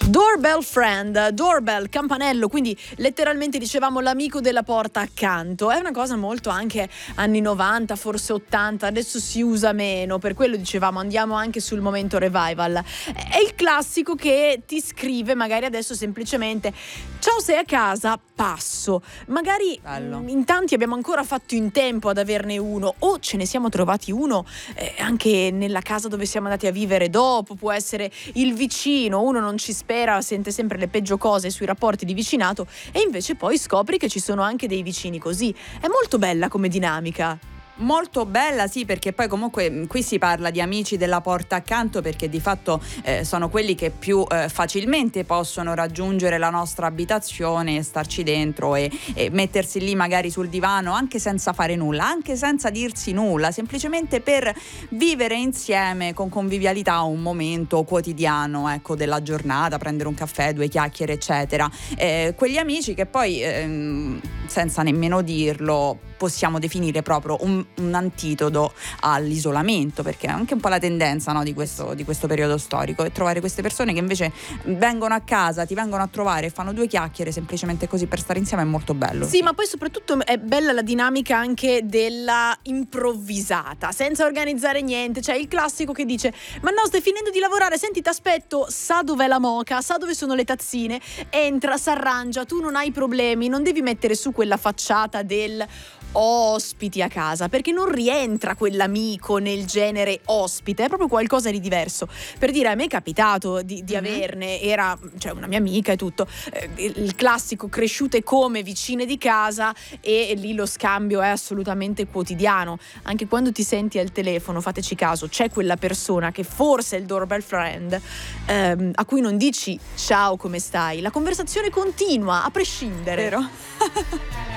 Doorbell friend, doorbell, campanello, quindi letteralmente dicevamo l'amico della porta accanto. È una cosa molto anche anni 90, forse 80, adesso si usa meno, per quello dicevamo andiamo anche sul momento revival. È il classico che ti scrive magari adesso semplicemente ciao, sei a casa? Passo. Magari in tanti abbiamo ancora fatto in tempo ad averne uno, o ce ne siamo trovati uno anche nella casa dove siamo andati a vivere dopo. Può essere il vicino, uno non ci spera, sente sempre le peggio cose sui rapporti di vicinato e invece poi scopri che ci sono anche dei vicini così. È molto bella come dinamica. Molto bella, sì, perché poi comunque qui si parla di amici della porta accanto, perché di fatto sono quelli che più facilmente possono raggiungere la nostra abitazione, starci dentro e mettersi lì magari sul divano anche senza fare nulla, anche senza dirsi nulla, semplicemente per vivere insieme con convivialità un momento quotidiano, ecco, della giornata, prendere un caffè, due chiacchiere, eccetera. Quegli amici che poi senza nemmeno dirlo possiamo definire proprio un antidoto all'isolamento, perché è anche un po' la tendenza, no, di questo periodo storico, è trovare queste persone che invece vengono a casa, ti vengono a trovare e fanno due chiacchiere semplicemente così per stare insieme. È molto bello. Sì, ma poi soprattutto è bella la dinamica anche della improvvisata, senza organizzare niente. Cioè il classico che dice ma no, stai finendo di lavorare, senti t'aspetto, sa dov'è la moka, sa dove sono le tazzine, entra, s'arrangia, tu non hai problemi, non devi mettere su quella facciata del ospiti a casa, perché non rientra quell'amico nel genere ospite, è proprio qualcosa di diverso. Per dire, a me è capitato di averne, era cioè una mia amica e tutto, il classico cresciute come vicine di casa, e lì lo scambio è assolutamente quotidiano. Anche quando ti senti al telefono, fateci caso, c'è quella persona che forse è il doorbell friend, a cui non dici ciao come stai, la conversazione continua a prescindere. Vero?